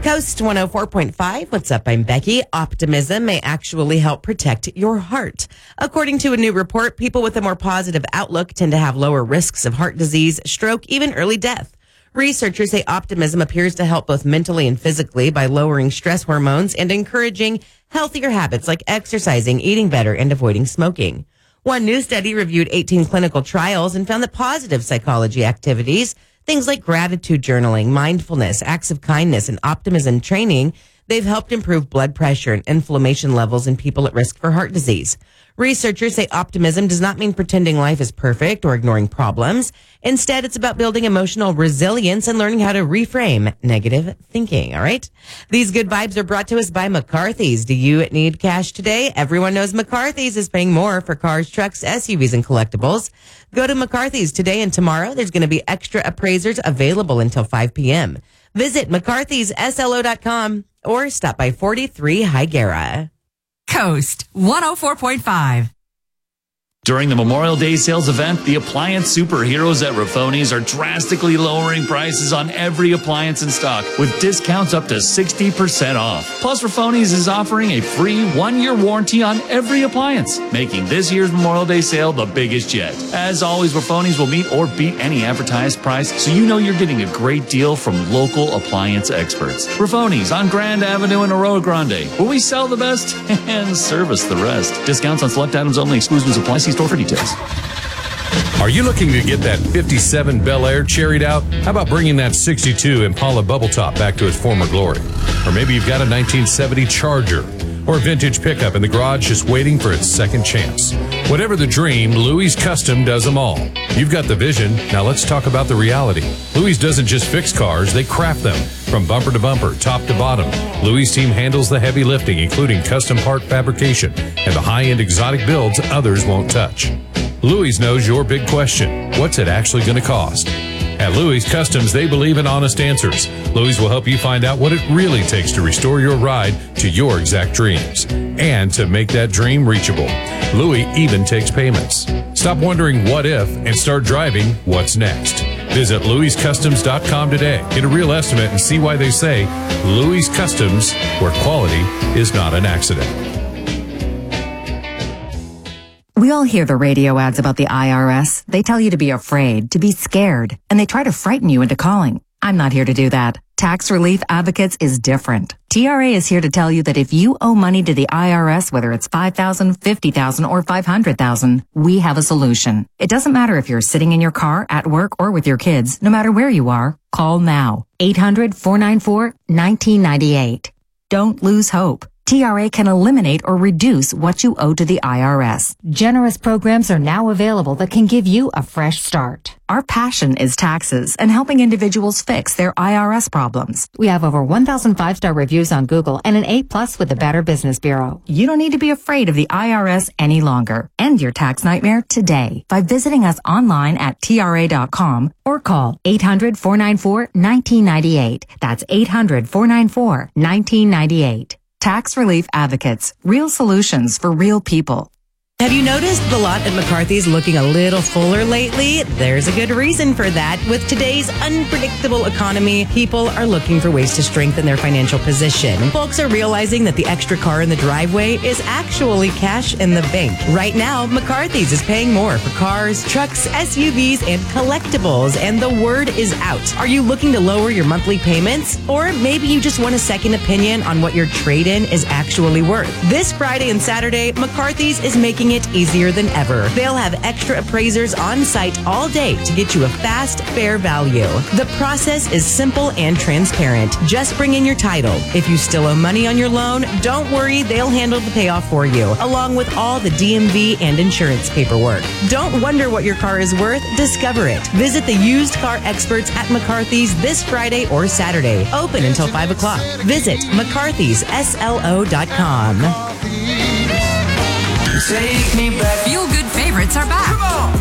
Coast 104.5. What's up? I'm Becky. Optimism may actually help protect your heart. According to a new report, people with a more positive outlook tend to have lower risks of heart disease, stroke, even early death. Researchers say optimism appears to help both mentally and physically by lowering stress hormones and encouraging healthier habits like exercising, eating better, and avoiding smoking. One new study reviewed 18 clinical trials and found that positive psychology activities, things like gratitude journaling, mindfulness, acts of kindness, and optimism training, they've helped improve blood pressure and inflammation levels in people at risk for heart disease. Researchers say optimism does not mean pretending life is perfect or ignoring problems. Instead, it's about building emotional resilience and learning how to reframe negative thinking. All right. These good vibes are brought to us by McCarthy's. Do you need cash today? Everyone knows McCarthy's is paying more for cars, trucks, SUVs, and collectibles. Go to McCarthy's today and tomorrow. There's going to be extra appraisers available until 5 p.m. Visit McCarthy'sSLO.com or stop by 43 Higuera. Coast 104.5. During the Memorial Day sales event, the appliance superheroes at Rafoni's are drastically lowering prices on every appliance in stock with discounts up to 60% off. Plus, Rafoni's is offering a free 1-year warranty on every appliance, making this year's Memorial Day sale the biggest yet. As always, Rafoni's will meet or beat any advertised price, so you know you're getting a great deal from local appliance experts. Rafoni's on Grand Avenue in Arroyo Grande, where we sell the best and service the rest. Discounts on select items only. Exclusions apply. See store for details. Are you looking to get that 57 Bel Air cherried out? How about bringing that 62 Impala Bubble Top back to its former glory? Or maybe you've got a 1970 Charger or a vintage pickup in the garage just waiting for its second chance. Whatever the dream, Louis Custom does them all. You've got the vision, now let's talk about the reality. Louis doesn't just fix cars, they craft them. From bumper to bumper, top to bottom, Louis' team handles the heavy lifting, including custom part fabrication and the high-end exotic builds others won't touch. Louis knows your big question. What's it actually going to cost? At Louis Customs, they believe in honest answers. Louis will help you find out what it really takes to restore your ride to your exact dreams and to make that dream reachable. Louis even takes payments. Stop wondering what if and start driving what's next. Visit LouisCustoms.com today. Get a real estimate and see why they say Louis Customs, where quality is not an accident. We all hear the radio ads about the IRS. They tell you to be afraid, to be scared, and they try to frighten you into calling. I'm not here to do that. Tax Relief Advocates is different. TRA is here to tell you that if you owe money to the IRS, whether it's $5,000, $50,000, or $500,000, we have a solution. It doesn't matter if you're sitting in your car, at work, or with your kids. No matter where you are, call now. 800-494-1998. Don't lose hope. TRA can eliminate or reduce what you owe to the IRS. Generous programs are now available that can give you a fresh start. Our passion is taxes and helping individuals fix their IRS problems. We have over 1,000 5-star reviews on Google and an A+ with the Better Business Bureau. You don't need to be afraid of the IRS any longer. End your tax nightmare today by visiting us online at TRA.com or call 800-494-1998. That's 800-494-1998. Tax Relief Advocates. Real solutions for real people. Have you noticed the lot at McCarthy's looking a little fuller lately? There's a good reason for that. With today's unpredictable economy, people are looking for ways to strengthen their financial position. Folks are realizing that the extra car in the driveway is actually cash in the bank. Right now, McCarthy's is paying more for cars, trucks, SUVs, and collectibles, and the word is out. Are you looking to lower your monthly payments? Or maybe you just want a second opinion on what your trade-in is actually worth. This Friday and Saturday, McCarthy's is making it easier than ever. They'll have extra appraisers on site all day to get you a fast, fair value. The process is simple and transparent. Just bring in your title. If you still owe money on your loan, don't worry, they'll handle the payoff for you, along with all the DMV and insurance paperwork. Don't wonder what your car is worth, discover it. Visit the used car experts at McCarthy's this Friday or Saturday. Open until 5 o'clock. Visit McCarthy'sSLO.com. Take me back. Feel Good favorites are back. Come on.